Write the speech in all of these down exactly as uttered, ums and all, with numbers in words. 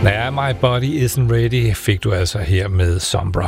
Ja, My Body Isn't Ready fik du altså her med Sombra.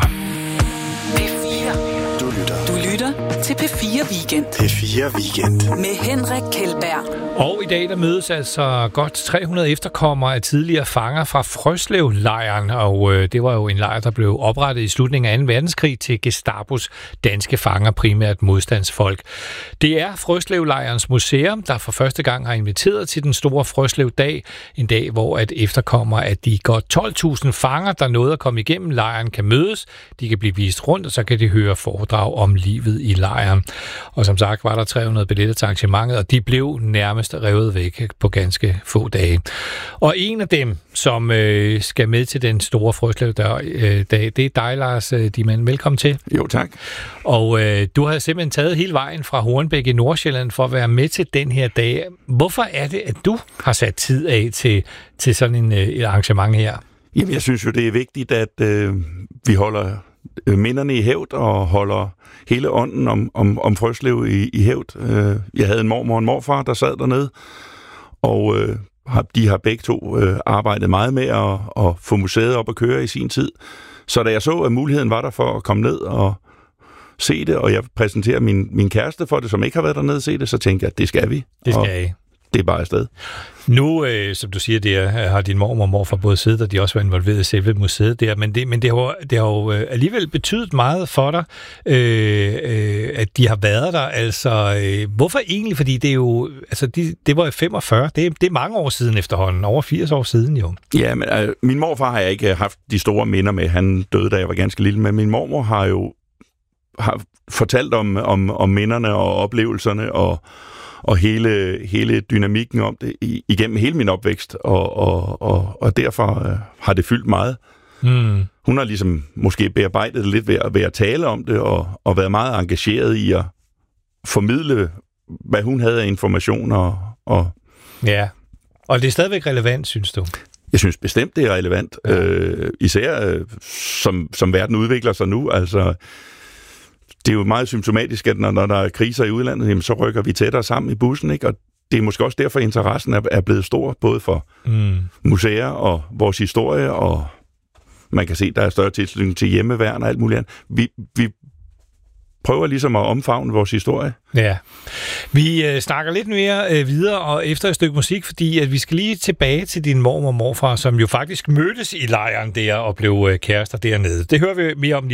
P fire. Du lytter. Du lytter til P fire Weekend. P fire Weekend. Med Henrik Kjeldberg. Og i dag der mødes altså godt tre hundrede efterkommere af tidligere fanger fra Frøslev-lejren, og øh, det var jo en lejr, der blev oprettet i slutningen af anden verdenskrig til Gestapos danske fanger, primært modstandsfolk. Det er Frøslev-lejrens museum, der for første gang har inviteret til den store Frøslev-dag, en dag, hvor at efterkommere af de godt tolv tusind fanger, der nåede at komme igennem lejren, kan mødes. De kan blive vist rundt, og så kan de høre foredrag om livet i lejren. Og som sagt var der tre hundrede billetter til arrangementet, og de blev nærmest revet væk på ganske få dage. Og en af dem, som øh, skal med til den store Frøslev-dag, øh, det er dig, Lars Dimand. Velkommen til. Jo, tak. Og øh, du har simpelthen taget hele vejen fra Hornbæk i Nordsjælland for at være med til den her dag. Hvorfor er det, at du har sat tid af til, til sådan en, øh, et arrangement her? Jamen, jeg synes jo, det er vigtigt, at øh, vi holder minderne i hævd og holder hele ånden om, om, om Frøslev i, i hævd. Øh, jeg havde en mormor og en morfar, der sad dernede, og øh, de har begge to øh, arbejdet meget med at, at få museet op at køre i sin tid. Så da jeg så, at muligheden var der for at komme ned og se det, og jeg præsenterer min, min kæreste for det, som ikke har været dernede og se det, så tænkte jeg, at det skal vi. Det skal I. Det er bare afsted. Nu, øh, som du siger, det er, har din mormor og morfar både siddet, og de også været involveret i selve museet der, men det, men det har, det har jo alligevel betydet meget for dig, øh, øh, at de har været der. Altså, øh, hvorfor egentlig? Fordi det er jo, altså, de, det var i femogfyrre, det er, det er mange år siden efterhånden, over firs år siden jo. Ja, men øh, min morfar har jeg ikke haft de store minder med. Han døde, da jeg var ganske lille, men min mormor har jo har fortalt om, om, om minderne og oplevelserne og og hele, hele dynamikken om det igennem hele min opvækst, og, og, og, og derfor øh, har det fyldt meget. Mm. Hun har ligesom måske bearbejdet lidt ved at, ved at tale om det, og, og været meget engageret i at formidle, hvad hun havde af informationer. Og ja, og det er stadigvæk relevant, synes du? Jeg synes bestemt, det er relevant. Ja. Øh, især øh, som, som verden udvikler sig nu, altså. Det er jo meget symptomatisk, at når, når der er kriser i udlandet, jamen, så rykker vi tættere sammen i bussen, ikke? Og det er måske også derfor, interessen er, er blevet stor, både for mm. museer og vores historie, og man kan se, der er større tilslutning til hjemmeværn og alt muligt andet. Vi, vi prøver ligesom at omfavne vores historie. Ja. Vi øh, snakker lidt mere øh, videre og efter et stykke musik, fordi at vi skal lige tilbage til din mormor og morfar, som jo faktisk mødtes i lejren der og blev øh, kærester dernede. Det hører vi mere om